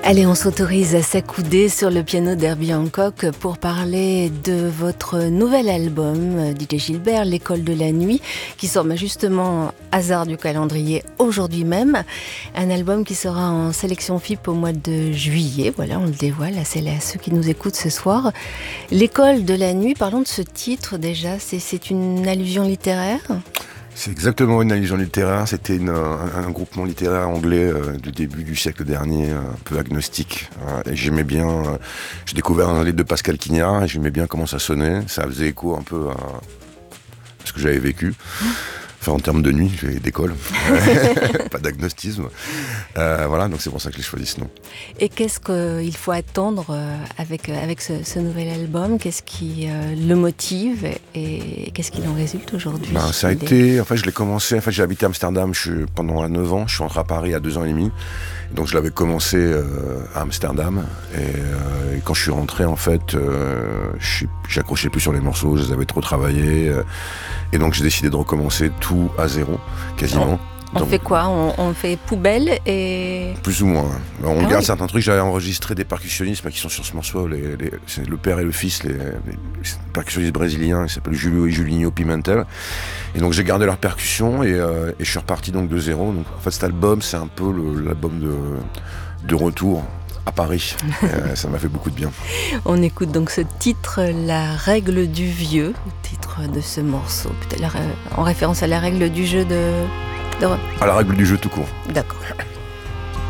Allez, on s'autorise à s'accouder sur le piano d'Herbie Hancock pour parler de votre nouvel album, DJ Gilbert, L'école de la nuit, qui sort justement, hasard du calendrier, aujourd'hui même. Un album qui sera en sélection FIP au mois de juillet. Voilà, on le dévoile, c'est à ceux qui nous écoutent ce soir. L'école de la nuit, parlons de ce titre déjà, c'est une allusion littéraire ? C'est exactement une allusion littéraire. C'était un groupement littéraire anglais du début du siècle dernier, un peu agnostique. Et j'aimais bien. J'ai découvert un livre de Pascal Quignard et j'aimais bien comment ça sonnait. Ça faisait écho un peu à ce que j'avais vécu. Enfin, en termes de nuit, d'école, pas d'agnostisme. Voilà, donc c'est pour ça que j'ai choisi ce nom. Et qu'est-ce qu'il faut attendre avec ce nouvel album ? Qu'est-ce qui le motive et qu'est-ce qu'il en résulte aujourd'hui ? Ça a été, en fait, je l'ai commencé, j'ai habité à Amsterdam pendant 9 ans, je suis rentré à Paris à 2 ans et demi. Donc je l'avais commencé à Amsterdam et quand je suis rentré, en fait, j'accrochais plus sur les morceaux, je les avais trop travaillés et donc j'ai décidé de recommencer tout à zéro, quasiment. On fait quoi ? On fait poubelle et... Plus ou moins. On garde certains trucs. J'avais enregistré des percussionnistes qui sont sur ce morceau. C'est le père et le fils, les percussionnistes brésiliens. Ils s'appellent Julio et Julinho Pimentel. Et donc j'ai gardé leurs percussions et je suis reparti donc de zéro. Donc, en fait, cet album, c'est un peu l'album de retour à Paris. Ça m'a fait beaucoup de bien. On écoute donc ce titre, La règle du vieux, titre de ce morceau. Peut-être en référence à la règle du jeu à la règle du jeu tout court. D'accord.